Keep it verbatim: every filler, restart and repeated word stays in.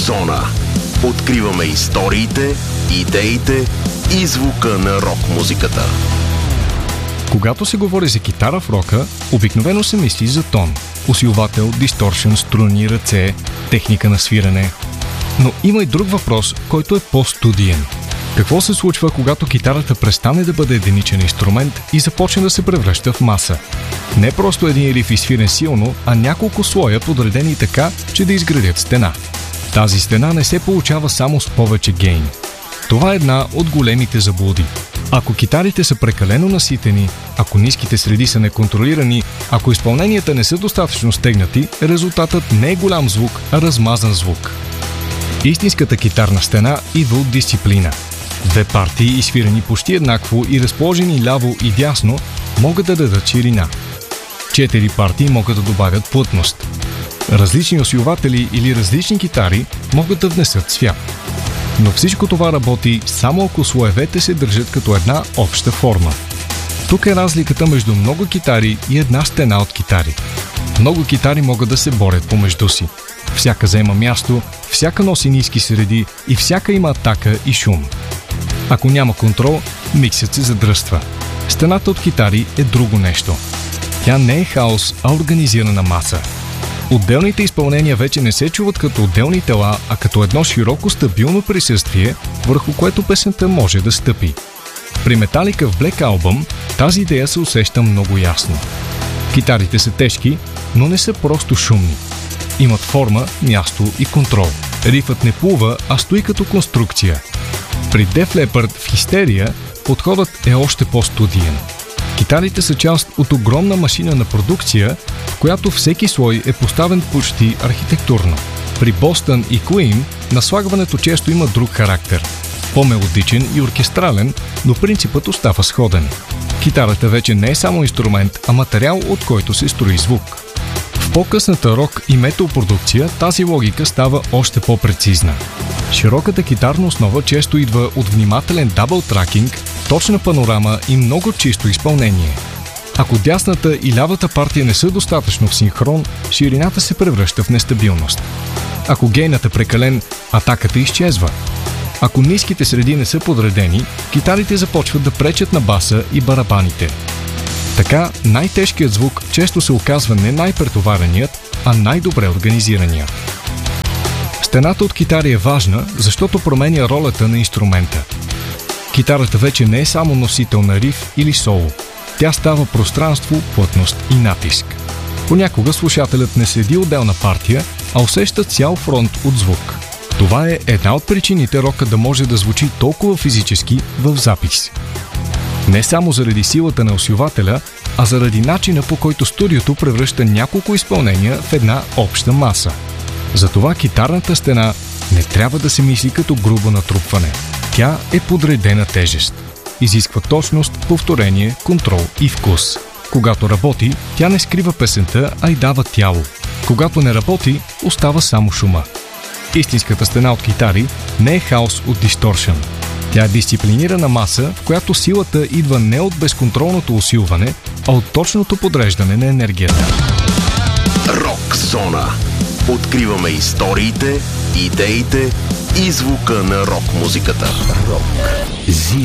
Зона. Откриваме историите, идеите и звука на рок-музиката. Когато се говори за китара в рока, обикновено се мисли за тон, усилвател, дисторшън, струни, ръце, техника на свирене. Но има и друг въпрос, който е по-студиен. Какво се случва, когато китарата престане да бъде единичен инструмент и започне да се превръща в маса? Не просто един риф изсвирен силно, а няколко слоя подредени така, че да изградят стена. Тази стена не се получава само с повече гейн. Това е една от големите заблуди. Ако китарите са прекалено наситени, ако ниските среди са неконтролирани, ако изпълненията не са достатъчно стегнати, резултатът не е голям звук, а размазан звук. Истинската китарна стена идва от дисциплина. Две партии, изсвирени почти еднакво и разположени ляво и дясно, могат да дадат ширина. Четири партии могат да добавят плътност. Различни усилватели или различни китари могат да внесат цвят. Но всичко това работи само ако слоевете се държат като една обща форма. Тук е разликата между много китари и една стена от китари. Много китари могат да се борят помежду си. Всяка заема място, всяка носи ниски среди и всяка има атака и шум. Ако няма контрол, миксът се задръства. Стената от китари е друго нещо. Тя не е хаос, а организирана маса. Отделните изпълнения вече не се чуват като отделни тела, а като едно широко стабилно присъствие, върху което песента може да стъпи. При Metallica в Black Album тази идея се усеща много ясно. Китарите са тежки, но не са просто шумни. Имат форма, място и контрол. Рифът не плува, а стои като конструкция. При Def Leppard в Hysteria подходът е още по-студиен. Китарите са част от огромна машина на продукция, в която всеки слой е поставен почти архитектурно. При Boston и Queen наслагването често има друг характер. По-мелодичен и оркестрален, но принципът остава сходен. Китарата вече не е само инструмент, а материал, от който се строи звук. В по-късната рок и метал продукция тази логика става още по-прецизна. Широката китарна основа често идва от внимателен дабъл тракинг, точна панорама и много чисто изпълнение. Ако дясната и лявата партия не са достатъчно в синхрон, ширината се превръща в нестабилност. Ако гейнът е прекален, атаката изчезва. Ако ниските среди не са подредени, китарите започват да пречат на баса и барабаните. Така, най-тежкият звук често се оказва не най-претовареният, а най-добре организираният. Стената от китари е важна, защото променя ролята на инструмента. Китарата вече не е само носител на риф или соло. Тя става пространство, плътност и натиск. Понякога слушателят не следи отделна партия, а усеща цял фронт от звук. Това е една от причините рока да може да звучи толкова физически в запис. Не само заради силата на усилвателя, а заради начина, по който студиото превръща няколко изпълнения в една обща маса. Затова китарната стена не трябва да се мисли като грубо натрупване. Тя е подредена тежест. Изисква точност, повторение, контрол и вкус. Когато работи, тя не скрива песента, а й дава тяло. Когато не работи, остава само шума. Истинската стена от китари не е хаос от дисторшън. Тя е дисциплинирана маса, в която силата идва не от безконтролното усилване, а от точното подреждане на енергията. Рок зона. Откриваме историите, идеите и звука на рок-музиката. Рок.